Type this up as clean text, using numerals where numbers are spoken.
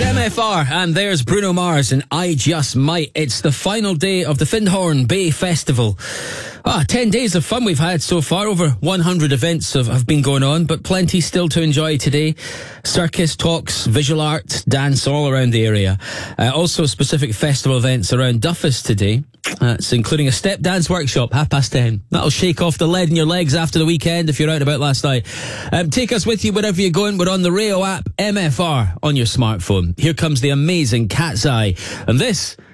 MFR, and there's Bruno Mars and I Just Might. It's the final day of the Findhorn Bay Festival. 10 days of fun we've had so far. Over 100 events have been going on, but plenty still to enjoy today. Circus, talks, visual art, dance all around the area. Also specific festival events around Duffus today. It's including a step dance workshop, 10:30. That'll shake off the lead in your legs after the weekend if you're out and about last night. Take us with you wherever you're going. We're on the Rayo app, MFR, on your smartphone. Here comes the amazing Cat's Eye. And this